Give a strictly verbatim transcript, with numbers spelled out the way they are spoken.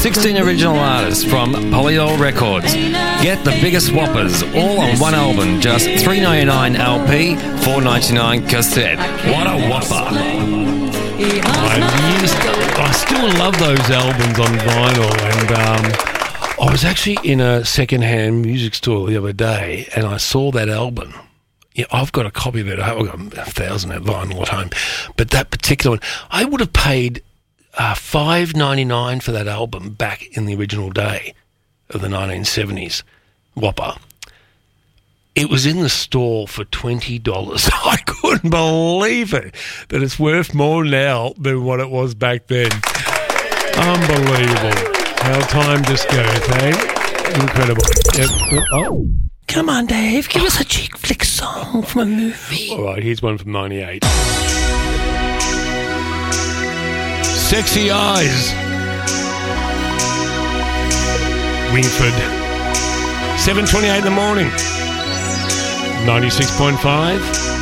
sixteen original artists from Polyol Records. Get the biggest whoppers all on one album, just three dollars ninety-nine L P, four dollars ninety-nine cassette. What a whopper. I, used to, I still love those albums on vinyl, and um, I was actually in a second-hand music store the other day, and I saw that album. Yeah, I've got a copy of it. I've got a thousand at vinyl at home, but that particular one, I would have paid uh, five dollars ninety-nine for that album back in the original day of the nineteen seventies whopper. It was in the store for twenty dollars. I couldn't believe it, that it's worth more now than what it was back then. Unbelievable. How time just goes, eh? Incredible. Yep. Oh. Come on, Dave, give us a chick flick song from a movie. All right, here's one from ninety-eight. Sexy Eyes. Wingford. seven twenty-eight in the morning. ninety-six point five